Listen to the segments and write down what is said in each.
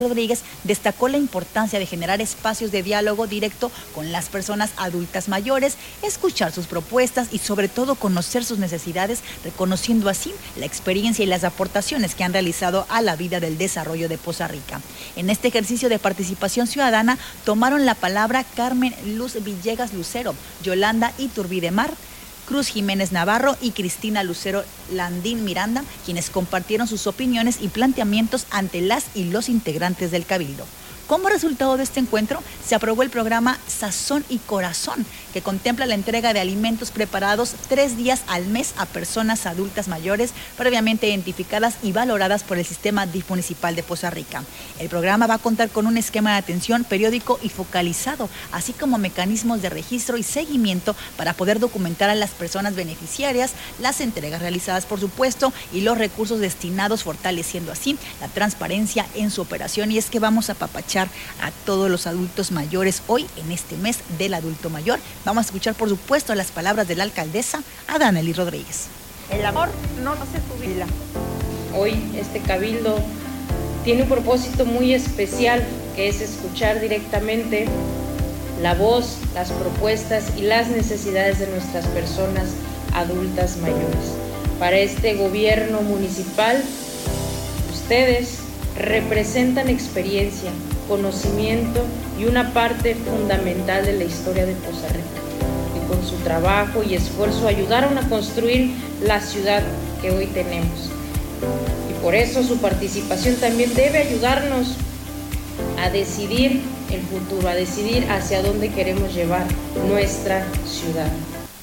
Rodríguez destacó la importancia de generar espacios de diálogo directo con las personas adultas mayores, escuchar sus propuestas y sobre todo conocer sus necesidades, reconociendo así la experiencia y las aportaciones que han realizado a la vida del desarrollo de Poza Rica. En este ejercicio de participación ciudadana tomaron la palabra Carmen Luz Villegas Lucero, Yolanda Iturbide Mar, Cruz Jiménez Navarro y Cristina Lucero Landín Miranda, quienes compartieron sus opiniones y planteamientos ante las y los integrantes del Cabildo. Como resultado de este encuentro, se aprobó el programa Sazón y Corazón, que contempla la entrega de alimentos preparados 3 días al mes a personas adultas mayores previamente identificadas y valoradas por el Sistema DIF Municipal de Poza Rica. El programa va a contar con un esquema de atención periódico y focalizado, así como mecanismos de registro y seguimiento para poder documentar a las personas beneficiarias, las entregas realizadas, por supuesto, y los recursos destinados, fortaleciendo así la transparencia en su operación. Y es que vamos a apapachar a todos los adultos mayores hoy en este mes del adulto mayor. Vamos a escuchar, por supuesto, las palabras de la alcaldesa Adanelis Rodríguez. El amor no se jubila. Hoy este cabildo tiene un propósito muy especial, que es escuchar directamente la voz, las propuestas y las necesidades de nuestras personas adultas mayores. Para este gobierno municipal, ustedes representan experiencia, conocimiento y una parte fundamental de la historia de Poza Rica, y con su trabajo y esfuerzo ayudaron a construir la ciudad que hoy tenemos. Y por eso su participación también debe ayudarnos a decidir el futuro, a decidir hacia dónde queremos llevar nuestra ciudad.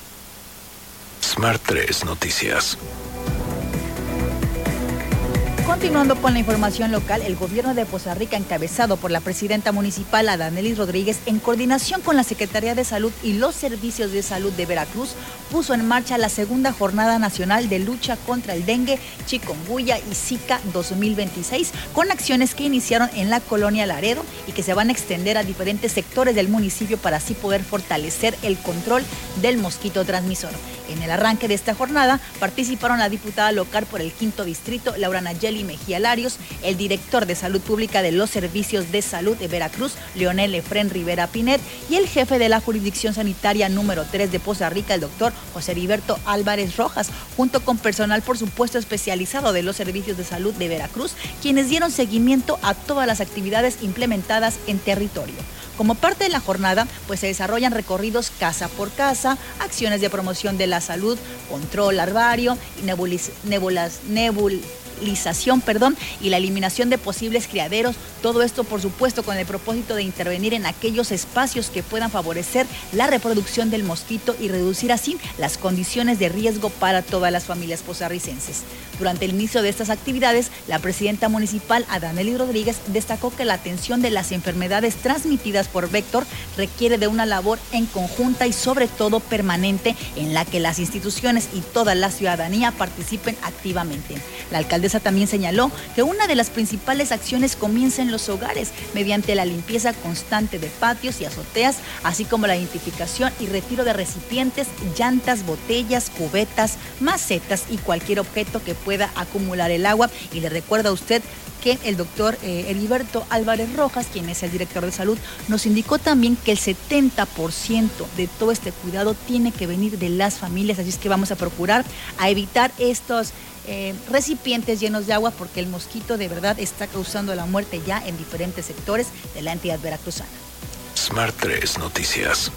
Smart 3 Noticias. Continuando con la información local, el gobierno de Poza Rica, encabezado por la presidenta municipal Adanelis Rodríguez, en coordinación con la Secretaría de Salud y los Servicios de Salud de Veracruz, puso en marcha la segunda Jornada Nacional de Lucha contra el Dengue, Chikungunya y Zika 2026, con acciones que iniciaron en la colonia Laredo y que se van a extender a diferentes sectores del municipio para así poder fortalecer el control del mosquito transmisor. En el arranque de esta jornada participaron la diputada local por el 5º distrito, Laura Nayeli Mejía Larios, el director de Salud Pública de los Servicios de Salud de Veracruz, Leonel Efrén Rivera Pinet, y el jefe de la Jurisdicción Sanitaria número 3 de Poza Rica, el doctor José Heriberto Álvarez Rojas, junto con personal, por supuesto, especializado de los Servicios de Salud de Veracruz, quienes dieron seguimiento a todas las actividades implementadas en territorio. Como parte de la jornada, pues se desarrollan recorridos casa por casa, acciones de promoción de la salud, control larvario y nebulización y la eliminación de posibles criaderos. Todo esto, por supuesto, con el propósito de intervenir en aquellos espacios que puedan favorecer la reproducción del mosquito y reducir así las condiciones de riesgo para todas las familias pozarricenses. Durante el inicio de estas actividades, la presidenta municipal Adanelis Rodríguez destacó que la atención de las enfermedades transmitidas por vector requiere de una labor en conjunta y sobre todo permanente, en la que las instituciones y toda la ciudadanía participen activamente. La alcaldesa también señaló que una de las principales acciones comienza en los hogares, mediante la limpieza constante de patios y azoteas, así como la identificación y retiro de recipientes, llantas, botellas, cubetas, macetas y cualquier objeto que pueda acumular el agua. Y le recuerdo a usted que el doctor Heriberto Álvarez Rojas, quien es el director de salud, nos indicó también que el 70% de todo este cuidado tiene que venir de las familias, así es que vamos a procurar a evitar estos recipientes llenos de agua, porque el mosquito de verdad está causando la muerte ya en diferentes sectores de la entidad veracruzana. Smart 3 Noticias.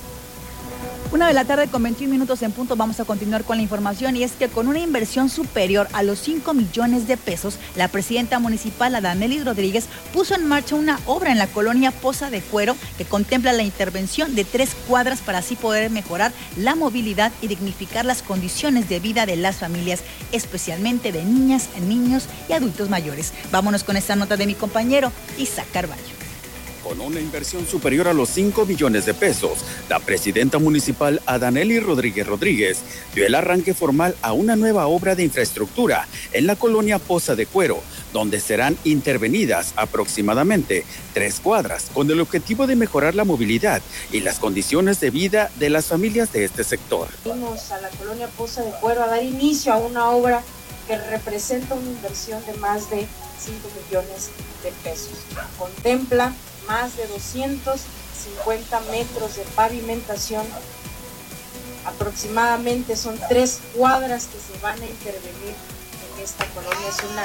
1:21 p.m. en punto. Vamos a continuar con la información, y es que con una inversión superior a los 5 millones de pesos, la presidenta municipal Adanelis Rodríguez puso en marcha una obra en la colonia Poza de Cuero que contempla la intervención de 3 cuadras para así poder mejorar la movilidad y dignificar las condiciones de vida de las familias, especialmente de niñas, niños y adultos mayores. Vámonos con esta nota de mi compañero Isaac Carballo. Con una inversión superior a los 5 millones de pesos, la presidenta municipal Adanelis Rodríguez dio el arranque formal a una nueva obra de infraestructura en la colonia Poza de Cuero, donde serán intervenidas aproximadamente 3 cuadras con el objetivo de mejorar la movilidad y las condiciones de vida de las familias de este sector. Vamos a la colonia Poza de Cuero a dar inicio a una obra que representa una inversión de más de 5 millones de pesos. Contempla más de 250 metros de pavimentación. Aproximadamente son 3 cuadras que se van a intervenir en esta colonia.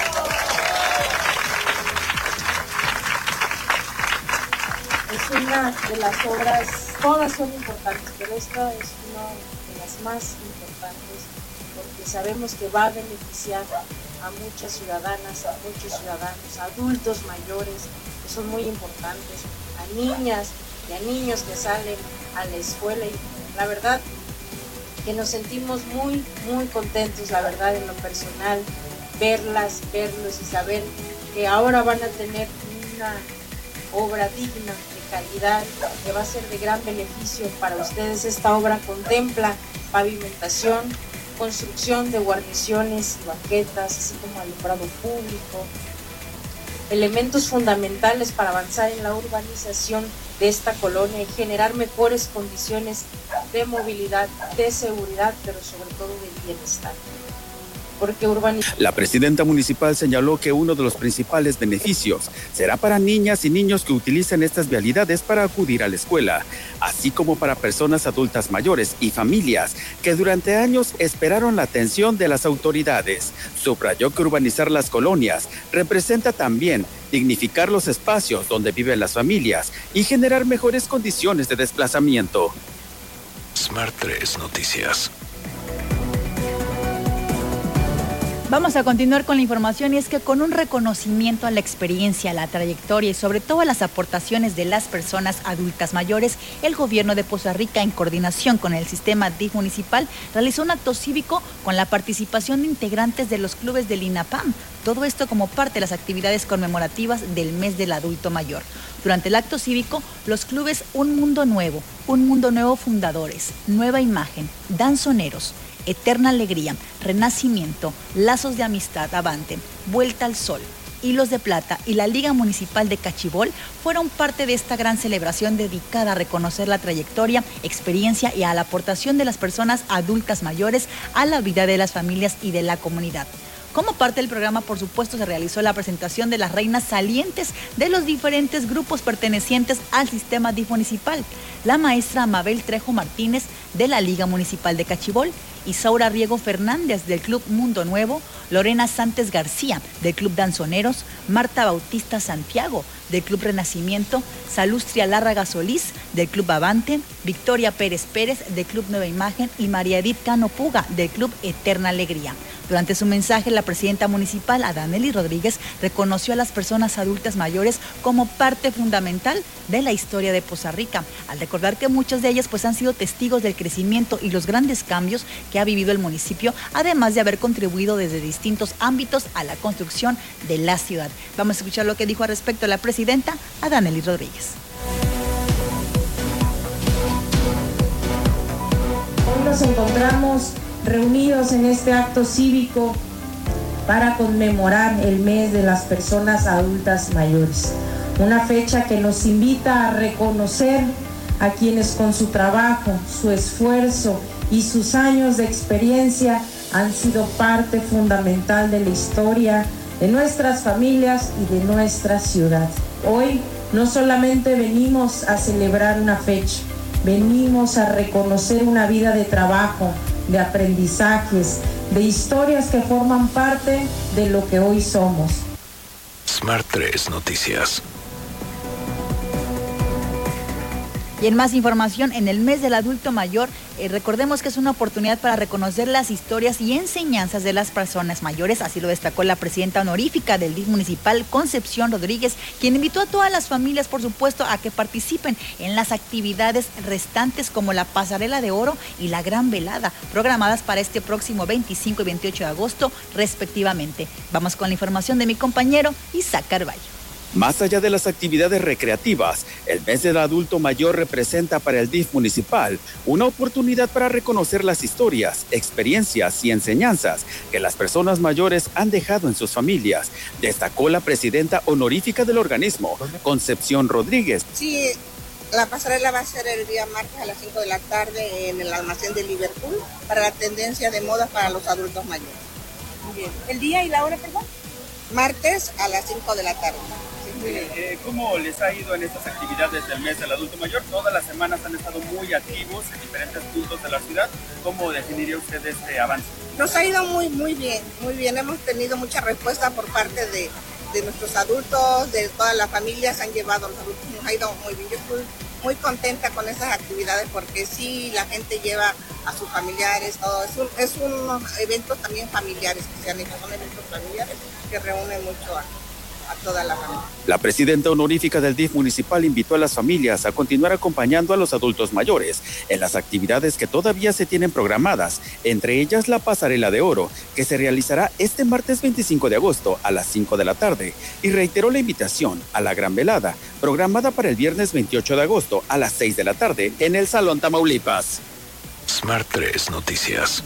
Es una de las obras, todas son importantes, pero esta es una de las más importantes porque sabemos que va a beneficiar a muchas ciudadanas, a muchos ciudadanos, adultos mayores, que son muy importantes, a niñas y a niños que salen a la escuela, y la verdad que nos sentimos muy, muy contentos, la verdad, en lo personal, verlos y saber que ahora van a tener una obra digna, de calidad, que va a ser de gran beneficio para ustedes. Esta obra contempla pavimentación, construcción de guarniciones y banquetas, así como alumbrado público, elementos fundamentales para avanzar en la urbanización de esta colonia y generar mejores condiciones de movilidad, de seguridad, pero sobre todo de bienestar. Porque La presidenta municipal señaló que uno de los principales beneficios será para niñas y niños que utilizan estas vialidades para acudir a la escuela, así como para personas adultas mayores y familias que durante años esperaron la atención de las autoridades. Subrayó que urbanizar las colonias representa también dignificar los espacios donde viven las familias y generar mejores condiciones de desplazamiento. Smart 3 Noticias. Vamos a continuar con la información, y es que con un reconocimiento a la experiencia, a la trayectoria y sobre todo a las aportaciones de las personas adultas mayores, el gobierno de Poza Rica, en coordinación con el sistema DIF municipal, realizó un acto cívico con la participación de integrantes de los clubes del INAPAM. Todo esto como parte de las actividades conmemorativas del mes del adulto mayor. Durante el acto cívico, los clubes Un Mundo Nuevo Fundadores, Nueva Imagen, Danzoneros, Eterna Alegría, Renacimiento, Lazos de Amistad, Avante, Vuelta al Sol, Hilos de Plata y la Liga Municipal de Cachibol fueron parte de esta gran celebración dedicada a reconocer la trayectoria, experiencia y a la aportación de las personas adultas mayores a la vida de las familias y de la comunidad. Como parte del programa, por supuesto, se realizó la presentación de las reinas salientes de los diferentes grupos pertenecientes al sistema DIF municipal. La maestra Mabel Trejo Martínez, de la Liga Municipal de Cachibol, Isaura Riego Fernández, del Club Mundo Nuevo, Lorena Santos García, del Club Danzoneros, Marta Bautista Santiago, del Club Renacimiento, Salustria Lárraga Solís, del Club Avante, Victoria Pérez Pérez, del Club Nueva Imagen, y María Edith Cano Puga, del Club Eterna Alegría. Durante su mensaje, la presidenta municipal, Adanelis Rodríguez, reconoció a las personas adultas mayores como parte fundamental de la historia de Poza Rica, al recordar que muchas de ellas han sido testigos del crecimiento y los grandes cambios que ha vivido el municipio, además de haber contribuido desde distintos ámbitos a la construcción de la ciudad. Vamos a escuchar lo que dijo al respecto la presidenta Adanelis Rodríguez. Hoy nos encontramos reunidos en este acto cívico para conmemorar el mes de las personas adultas mayores. Una fecha que nos invita a reconocer a quienes con su trabajo, su esfuerzo y sus años de experiencia han sido parte fundamental de la historia de nuestras familias y de nuestra ciudad. Hoy no solamente venimos a celebrar una fecha, venimos a reconocer una vida de trabajo, de aprendizajes, de historias que forman parte de lo que hoy somos. Smart 3 Noticias. Y en más información, en el mes del adulto mayor, recordemos que es una oportunidad para reconocer las historias y enseñanzas de las personas mayores. Así lo destacó la presidenta honorífica del DIF municipal, Concepción Rodríguez, quien invitó a todas las familias, por supuesto, a que participen en las actividades restantes como la Pasarela de Oro y la Gran Velada, programadas para este próximo 25 y 28 de agosto, respectivamente. Vamos con la información de mi compañero Isaac Carballo. Más allá de las actividades recreativas, el mes del adulto mayor representa para el DIF municipal una oportunidad para reconocer las historias, experiencias y enseñanzas que las personas mayores han dejado en sus familias, destacó la presidenta honorífica del organismo, Concepción Rodríguez. Sí, la pasarela va a ser el día martes a las 5 de la tarde en el almacén de Liverpool para la tendencia de moda para los adultos mayores. bien. ¿El día y la hora, perdón? Martes a las 5 de la tarde. ¿Cómo les ha ido en estas actividades del mes del adulto mayor? Todas las semanas han estado muy activos en diferentes puntos de la ciudad. ¿Cómo definiría usted este avance? Nos ha ido muy bien, muy bien. Hemos tenido mucha respuesta por parte de nuestros adultos, de todas las familias han llevado a los adultos. Nos ha ido muy bien. Yo estoy muy contenta con esas actividades porque sí, la gente lleva a sus familiares, todo. Es unos eventos también familiares que se han hecho, son eventos familiares que reúnen mucho a toda la familia. La presidenta honorífica del DIF municipal invitó a las familias a continuar acompañando a los adultos mayores en las actividades que todavía se tienen programadas, entre ellas la Pasarela de Oro, que se realizará este martes 25 de agosto a las 5 de la tarde, y reiteró la invitación a la Gran Velada, programada para el viernes 28 de agosto a las 6 de la tarde en el Salón Tamaulipas. Smart 3 Noticias.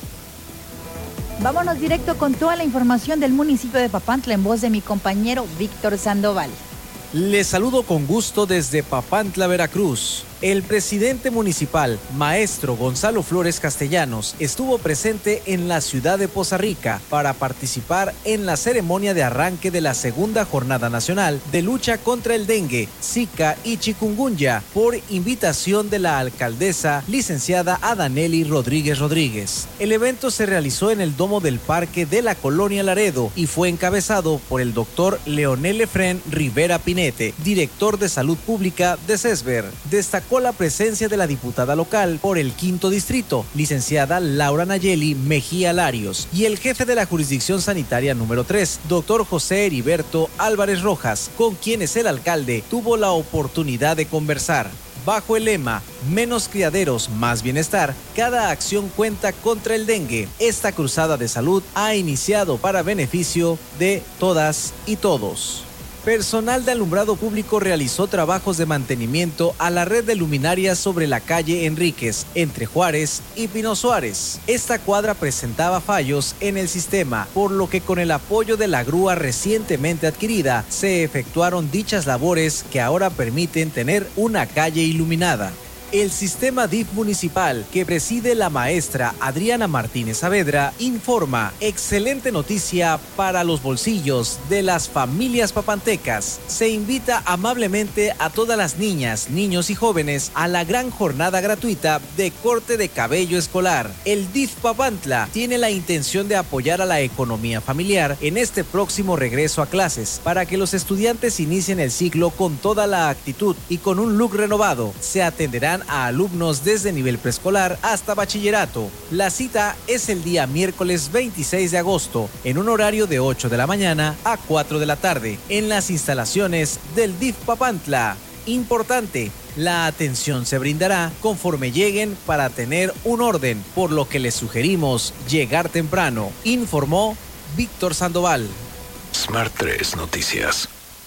Vámonos directo con toda la información del municipio de Papantla en voz de mi compañero Víctor Sandoval. Les saludo con gusto desde Papantla, Veracruz. El presidente municipal, maestro Gonzalo Flores Castellanos, estuvo presente en la ciudad de Poza Rica para participar en la ceremonia de arranque de la segunda jornada nacional de lucha contra el dengue, zika y chikungunya por invitación de la alcaldesa licenciada Adanely Rodríguez Rodríguez. El evento se realizó en el domo del parque de la Colonia Laredo y fue encabezado por el doctor Leonel Efrén Rivera Pinete, director de Salud Pública de CESBER. Destacó la presencia de la diputada local por el 5º distrito, licenciada Laura Nayeli Mejía Larios, y el jefe de la jurisdicción sanitaria número 3, doctor José Heriberto Álvarez Rojas, con quienes el alcalde tuvo la oportunidad de conversar. Bajo el lema "Menos criaderos, más bienestar", cada acción cuenta contra el dengue. Esta cruzada de salud ha iniciado para beneficio de todas y todos. Personal de alumbrado público realizó trabajos de mantenimiento a la red de luminarias sobre la calle Enríquez, entre Juárez y Pino Suárez. Esta cuadra presentaba fallos en el sistema, por lo que con el apoyo de la grúa recientemente adquirida, se efectuaron dichas labores que ahora permiten tener una calle iluminada. El sistema DIF municipal, que preside la maestra Adriana Martínez Saavedra, informa: excelente noticia para los bolsillos de las familias papantecas. Se invita amablemente a todas las niñas, niños y jóvenes a la gran jornada gratuita de corte de cabello escolar. El DIF Papantla tiene la intención de apoyar a la economía familiar en este próximo regreso a clases, para que los estudiantes inicien el ciclo con toda la actitud y con un look renovado. Se atenderán a alumnos desde nivel preescolar hasta bachillerato. La cita es el día miércoles 26 de agosto, en un horario de 8 de la mañana a 4 de la tarde, en las instalaciones del DIF Papantla. Importante, la atención se brindará conforme lleguen para tener un orden, por lo que les sugerimos llegar temprano, informó Víctor Sandoval. Smart 3 Noticias.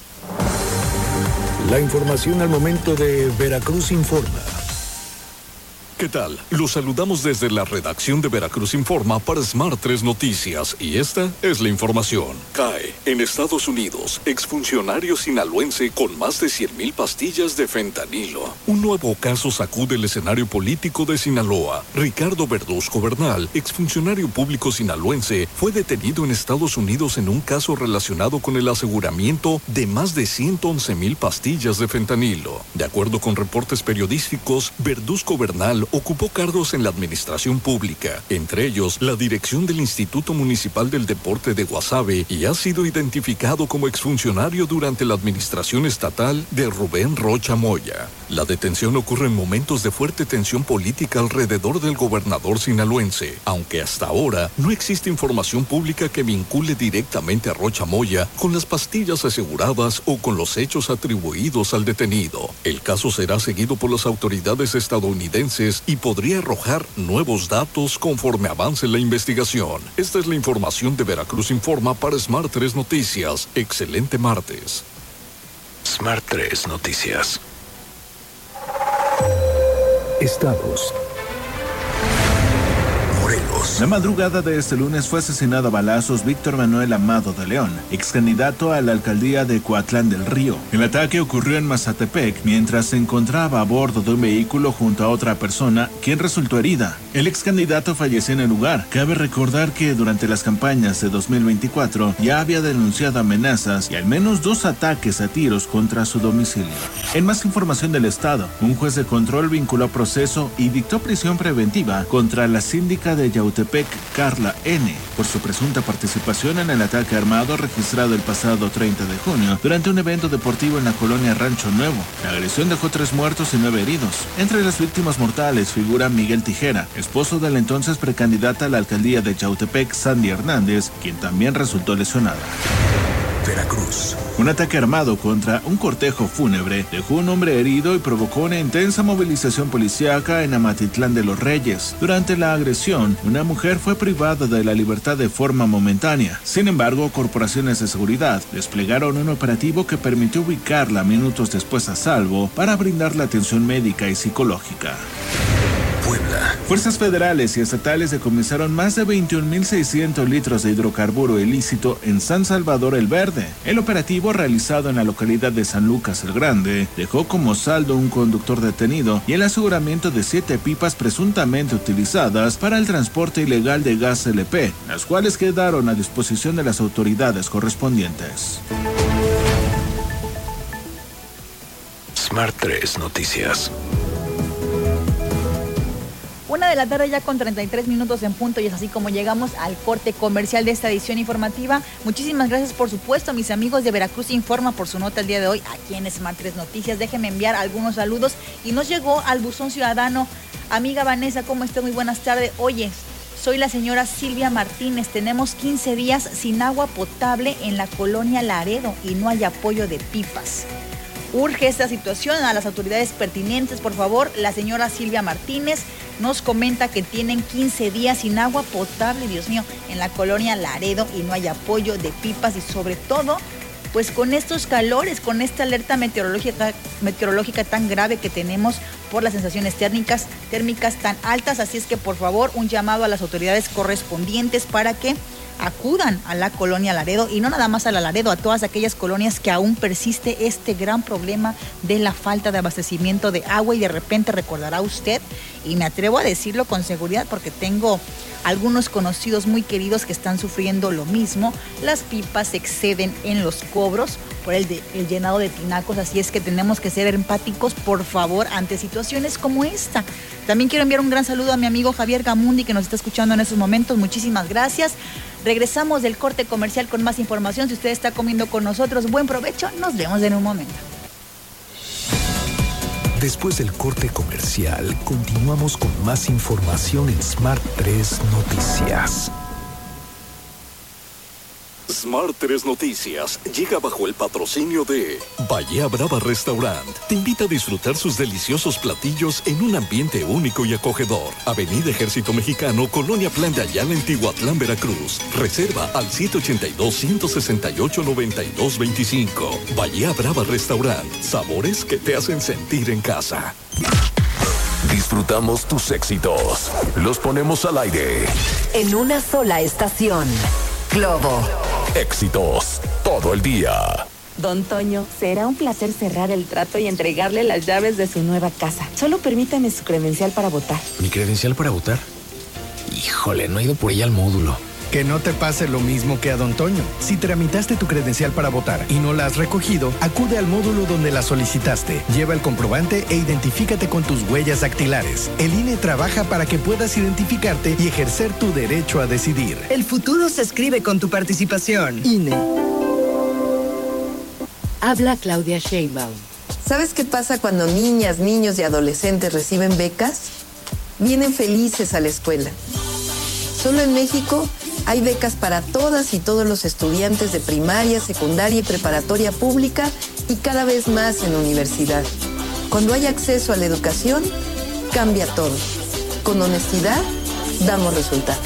La información al momento de Veracruz Informa. ¿Qué tal? Los saludamos desde la redacción de Veracruz Informa para Smart 3 Noticias, y esta es la información. Cae en Estados Unidos exfuncionario sinaloense con más de 100,000 pastillas de fentanilo. Un nuevo caso sacude el escenario político de Sinaloa. Ricardo Verduzco Bernal, exfuncionario público sinaloense, fue detenido en Estados Unidos en un caso relacionado con el aseguramiento de más de 111,000 pastillas de fentanilo. De acuerdo con reportes periodísticos, Verduzco Bernal ocupó cargos en la administración pública, entre ellos la dirección del Instituto Municipal del Deporte de Guasave, y ha sido identificado como exfuncionario durante la administración estatal de Rubén Rocha Moya. La detención ocurre en momentos de fuerte tensión política alrededor del gobernador sinaloense, aunque hasta ahora no existe información pública que vincule directamente a Rocha Moya con las pastillas aseguradas o con los hechos atribuidos al detenido. El caso será seguido por las autoridades estadounidenses y podría arrojar nuevos datos conforme avance la investigación. Esta es la información de Veracruz Informa para Smart 3 Noticias. Excelente martes. Smart 3 Noticias. Estados. Morelos. La madrugada de este lunes fue asesinado a balazos Víctor Manuel Amado de León, ex candidato a la alcaldía de Coatlán del Río. El ataque ocurrió en Mazatepec mientras se encontraba a bordo de un vehículo junto a otra persona, quien resultó herida. El ex candidato falleció en el lugar. Cabe recordar que durante las campañas de 2024 ya había denunciado amenazas y al menos 2 ataques a tiros contra su domicilio. En más información del estado, un juez de control vinculó a proceso y dictó prisión preventiva contra la síndica de Yautepec, Carla N., por su presunta participación en el ataque armado registrado el pasado 30 de junio durante un evento deportivo en la colonia Rancho Nuevo. La agresión dejó 3 muertos y 9 heridos. Entre las víctimas mortales figura Miguel Tijera, esposo de la entonces precandidata a la alcaldía de Yautepec, Sandy Hernández, quien también resultó lesionada. Veracruz. Un ataque armado contra un cortejo fúnebre dejó un hombre herido y provocó una intensa movilización policíaca en Amatitlán de los Reyes. Durante la agresión, una mujer fue privada de la libertad de forma momentánea. Sin embargo, corporaciones de seguridad desplegaron un operativo que permitió ubicarla minutos después a salvo para brindarle atención médica y psicológica. Puebla. Fuerzas federales y estatales decomisaron más de 21.600 litros de hidrocarburo ilícito en San Salvador el Verde. El operativo, realizado en la localidad de San Lucas el Grande, dejó como saldo un conductor detenido y el aseguramiento de 7 pipas presuntamente utilizadas para el transporte ilegal de gas LP, las cuales quedaron a disposición de las autoridades correspondientes. Smart 3 Noticias. 1 de la tarde ya con 33 minutos en punto, y es así como llegamos al corte comercial de esta edición informativa. Muchísimas gracias, por supuesto, a mis amigos de Veracruz Informa por su nota el día de hoy aquí en Smart 3 Noticias. Déjenme enviar algunos saludos y nos llegó al buzón ciudadano. Amiga Vanessa, ¿cómo estás? Muy buenas tardes. Oye, soy la señora Silvia Martínez. Tenemos 15 días sin agua potable en la colonia Laredo y no hay apoyo de pipas. Urge esta situación a las autoridades pertinentes, por favor. La señora Silvia Martínez nos comenta que tienen 15 días sin agua potable, Dios mío, en la colonia Laredo y no hay apoyo de pipas y sobre todo, pues con estos calores, con esta alerta meteorológica tan grave que tenemos por las sensaciones térmicas tan altas. Así es que, por favor, un llamado a las autoridades correspondientes para que acudan a la colonia Laredo, y no nada más a la Laredo, a todas aquellas colonias que aún persiste este gran problema de la falta de abastecimiento de agua. Y de repente recordará usted, y me atrevo a decirlo con seguridad porque tengo algunos conocidos muy queridos que están sufriendo lo mismo, las pipas se exceden en los cobros por el llenado de tinacos. Así es que tenemos que ser empáticos, por favor, ante situaciones como esta. También quiero enviar un gran saludo a mi amigo Javier Gamundi, que nos está escuchando en estos momentos. Muchísimas gracias. Regresamos del corte comercial con más información. Si usted está comiendo con nosotros, buen provecho. Nos vemos en un momento. Después del corte comercial, continuamos con más información en Smart 3 Noticias. Smart 3 Noticias llega bajo el patrocinio de Bahía Brava Restaurant. Te invita a disfrutar sus deliciosos platillos en un ambiente único y acogedor. Avenida Ejército Mexicano, Colonia Plan de Ayala, en Tihuatlán, Veracruz. Reserva al 782-168-9225. Bahía Brava Restaurant. Sabores que te hacen sentir en casa. Disfrutamos tus éxitos. Los ponemos al aire. En una sola estación. Globo. Éxitos todo el día. Don Toño, será un placer cerrar el trato y entregarle las llaves de su nueva casa. Solo permítame su credencial para votar. ¿Mi credencial para votar? Híjole, no he ido por ella al módulo. Que no te pase lo mismo que a Don Toño. Si tramitaste tu credencial para votar y no la has recogido, acude al módulo donde la solicitaste. Lleva el comprobante e identifícate con tus huellas dactilares. El INE trabaja para que puedas identificarte y ejercer tu derecho a decidir. El futuro se escribe con tu participación. INE. Habla Claudia Sheinbaum. ¿Sabes qué pasa cuando niñas, niños y adolescentes reciben becas? Vienen felices a la escuela. Solo en México hay becas para todas y todos los estudiantes de primaria, secundaria y preparatoria pública, y cada vez más en universidad. Cuando hay acceso a la educación, cambia todo. Con honestidad, damos resultados.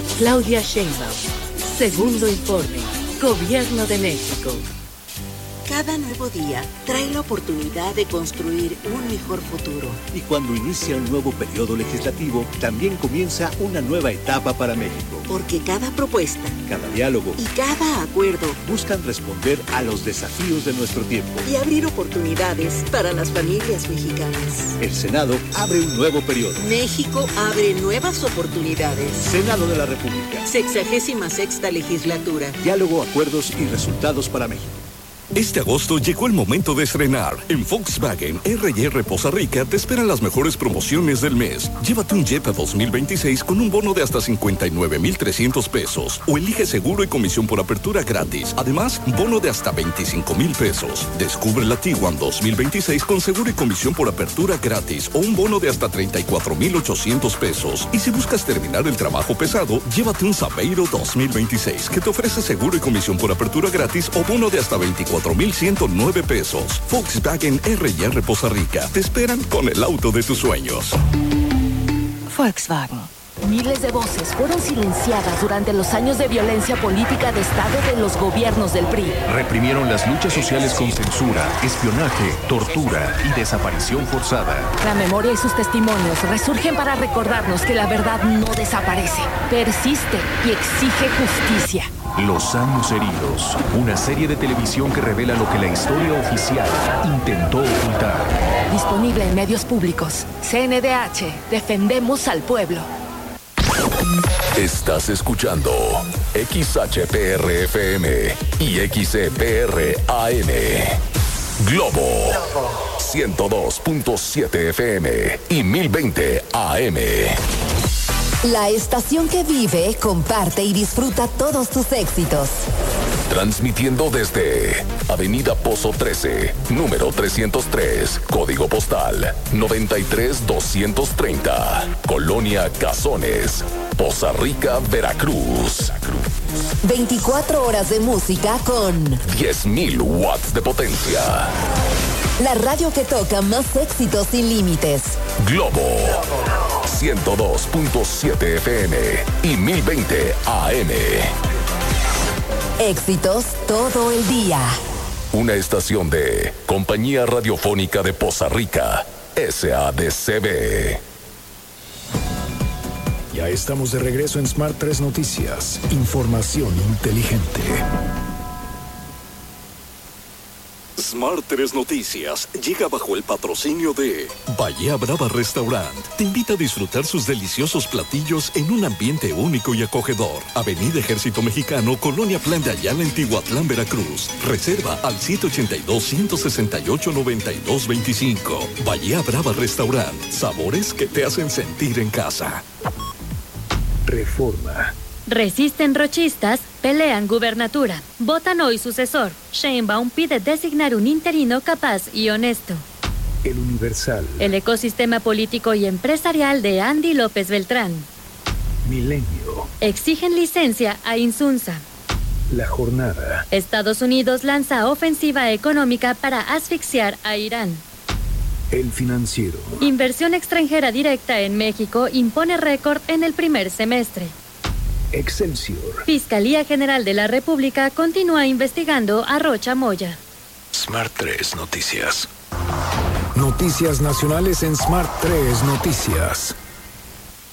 Claudia Sheinbaum. Segundo informe. Gobierno de México. Cada nuevo día trae la oportunidad de construir un mejor futuro. Y cuando inicia un nuevo periodo legislativo, también comienza una nueva etapa para México. Porque cada propuesta, cada diálogo y cada acuerdo buscan responder a los desafíos de nuestro tiempo y abrir oportunidades para las familias mexicanas. El Senado abre un nuevo periodo. México abre nuevas oportunidades. Senado de la República. 66ª legislatura. Diálogo, acuerdos y resultados para México. Este agosto llegó el momento de estrenar. En Volkswagen R&R Poza Rica te esperan las mejores promociones del mes. Llévate un Jeep 2026 con un bono de hasta 59,300 pesos. O elige seguro y comisión por apertura gratis. Además, bono de hasta 25,000 pesos. Descubre la Tiguan 2026 con seguro y comisión por apertura gratis. O un bono de hasta 34,800 pesos. Y si buscas terminar el trabajo pesado, llévate un Saveiro 2026 que te ofrece seguro y comisión por apertura gratis o bono de hasta 24,109 pesos. Volkswagen R&R Poza Rica. Te esperan con el auto de tus sueños. Volkswagen. Miles de voces fueron silenciadas durante los años de violencia política de Estado de los gobiernos del PRI. Reprimieron las luchas sociales con censura, espionaje, tortura y desaparición forzada. La memoria y sus testimonios resurgen para recordarnos que la verdad no desaparece, persiste y exige justicia. Los años heridos. Una serie de televisión que revela lo que la historia oficial intentó ocultar. Disponible en medios públicos. CNDH. Defendemos al pueblo. Estás escuchando XHPR-FM y XCPR-AM. Globo 102.7 FM y 1020 AM. La estación que vive, comparte y disfruta todos tus éxitos. Transmitiendo desde Avenida Pozo 13, número 303, código postal 93230, Colonia Cazones, Poza Rica, Veracruz. 24 horas de música con 10,000 watts de potencia. La radio que toca más éxitos sin límites. Globo 102.7 FM y 1020 AM. Éxitos todo el día. Una estación de Compañía Radiofónica de Poza Rica, SADCB. Ya estamos de regreso en Smart 3 Noticias. Información inteligente. Smart 3 Noticias llega bajo el patrocinio de Bahía Brava Restaurant. Te invita a disfrutar sus deliciosos platillos en un ambiente único y acogedor. Avenida Ejército Mexicano, Colonia Plan de Ayala, en Tihuatlán, Veracruz. Reserva al 782-168-9225. Bahía Brava Restaurant. Sabores que te hacen sentir en casa. Reforma. Resisten rochistas, pelean gubernatura. Votan hoy sucesor. Sheinbaum pide designar un interino capaz y honesto. El Universal. El ecosistema político y empresarial de Andy López Beltrán. Milenio. Exigen licencia a Insunza. La Jornada. Estados Unidos lanza ofensiva económica para asfixiar a Irán. El Financiero. Inversión extranjera directa en México impone récord en el primer semestre. Excelsior. Fiscalía General de la República continúa investigando a Rocha Moya. Smart 3 Noticias. Noticias nacionales en Smart 3 Noticias.